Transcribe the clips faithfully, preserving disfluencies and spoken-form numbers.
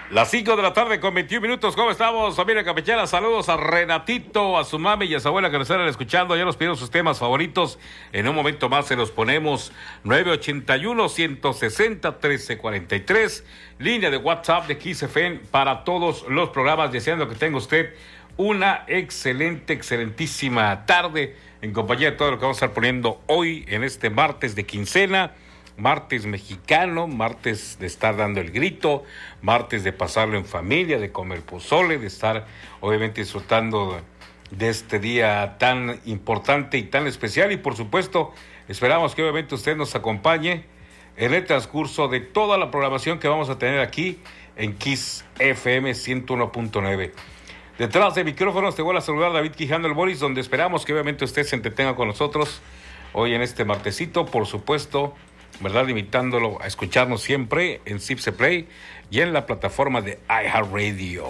Las cinco de la tarde con veintiún minutos. ¿Cómo estamos, familia campechana? Saludos a Renatito, a su mami y a su abuela que nos están escuchando. Ya nos pidieron sus temas favoritos. En un momento más se los ponemos. nueve ochenta y uno, ciento sesenta, trece cuarenta y tres. Línea de WhatsApp de Kiss F M para todos los programas. Deseando que tenga usted una excelente, excelentísima tarde en compañía de todo lo que vamos a estar poniendo hoy en este martes de quincena. Martes mexicano, martes de estar dando el grito, martes de pasarlo en familia, de comer pozole, de estar obviamente disfrutando de este día tan importante y tan especial. Y por supuesto, esperamos que obviamente usted nos acompañe en el transcurso de toda la programación que vamos a tener aquí en Kiss F M ciento uno punto nueve. Detrás de micrófonos te voy a saludar David Quijano el Boris, donde esperamos que obviamente usted se entretenga con nosotros hoy en este martesito, por supuesto, ¿verdad? Invitándolo a escucharnos siempre en Zipse Play y en la plataforma de iHeartRadio.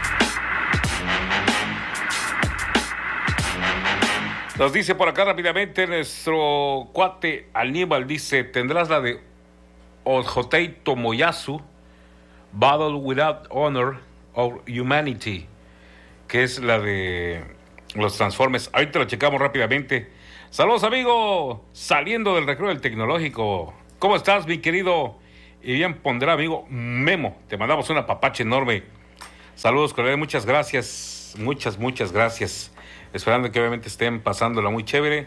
Nos dice por acá rápidamente nuestro cuate Aníbal, dice, tendrás la de Ojotei Tomoyasu, Battle Without Honor or Humanity, que es la de los Transformers. Ahorita lo checamos rápidamente. Saludos, amigo, saliendo del recreo del tecnológico. ¿Cómo estás, mi querido y bien pondrá amigo Memo? Te mandamos un apapache enorme. Saludos, colega, muchas gracias, muchas, muchas gracias. Esperando que obviamente estén pasándola muy chévere.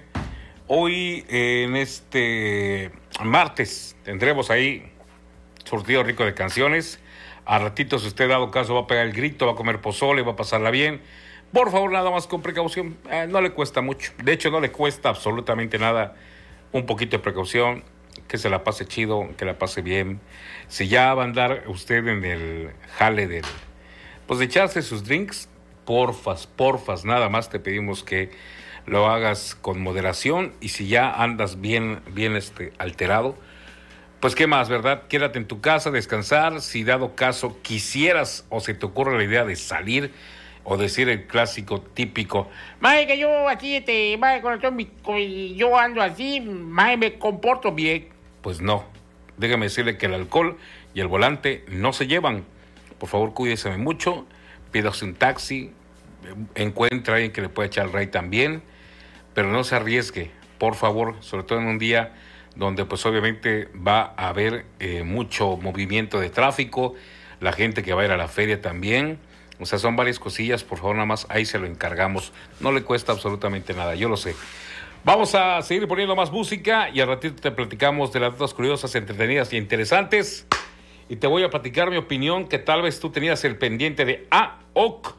Hoy, en este martes, tendremos ahí surtido rico de canciones. A ratitos, si usted dado caso, va a pegar el grito, va a comer pozole, va a pasarla bien. Por favor, nada más con precaución, eh, no le cuesta mucho. De hecho, no le cuesta absolutamente nada. Un poquito de precaución, que se la pase chido, que la pase bien. Si ya va a andar usted en el jale del, pues de echarse sus drinks, porfas, porfas, nada más te pedimos que lo hagas con moderación. Y si ya andas bien, bien este, alterado, pues qué más, ¿verdad? Quédate en tu casa, descansar. Si dado caso quisieras o se te ocurre la idea de salir, o decir el clásico típico, mae, que yo así, este, mae, con el, con, yo ando así, mae, me comporto bien. Pues no, déjame decirle que el alcohol y el volante no se llevan. Por favor, cuídese mucho, pídase un taxi, encuentra a alguien que le pueda echar el rey también, pero no se arriesgue, por favor, sobre todo en un día donde pues obviamente va a haber eh, mucho movimiento de tráfico, la gente que va a ir a la feria también. O sea, son varias cosillas, por favor, nada más ahí se lo encargamos. No le cuesta absolutamente nada, yo lo sé. Vamos a seguir poniendo más música y al ratito te platicamos de las notas curiosas, entretenidas y interesantes. Y te voy a platicar mi opinión, que tal vez tú tenías el pendiente de A O C,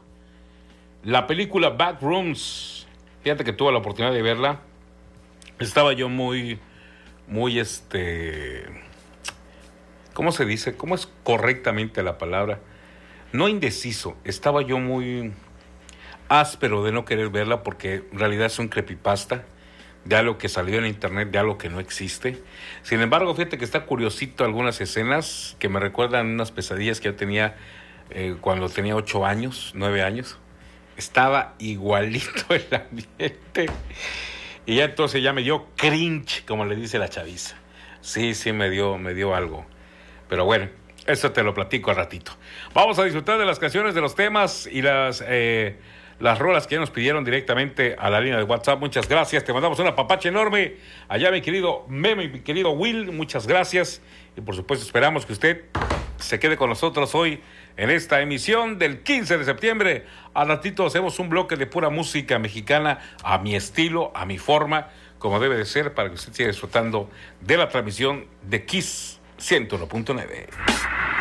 la película Backrooms. Fíjate que tuve la oportunidad de verla. Estaba yo muy, muy este... ¿Cómo se dice? ¿Cómo es correctamente la palabra? No indeciso, estaba yo muy áspero de no querer verla porque en realidad es un creepypasta de algo que salió en internet, de algo que no existe. Sin embargo, fíjate que está curiosito algunas escenas que me recuerdan unas pesadillas que yo tenía eh, cuando tenía ocho años, nueve años. Estaba igualito el ambiente. Y ya entonces ya me dio cringe, como le dice la chaviza. Sí, sí, me dio, me dio algo. Pero bueno, eso te lo platico al ratito. Vamos a disfrutar de las canciones, de los temas y las eh, las rolas que ya nos pidieron directamente a la línea de WhatsApp. Muchas gracias, te mandamos una papacha enorme. Allá mi querido Meme y mi querido Will, muchas gracias. Y por supuesto esperamos que usted se quede con nosotros hoy en esta emisión del quince de septiembre. Al ratito hacemos un bloque de pura música mexicana a mi estilo, a mi forma, como debe de ser, para que usted siga disfrutando de la transmisión de Kiss ciento uno punto nueve.